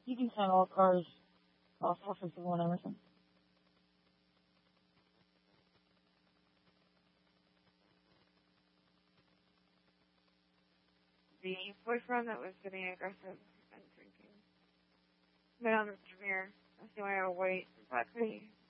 You can send all cars off 451 Emerson. The boyfriend that was getting aggressive and drinking. Been on the Jameer. That's the only way to wait. Black City.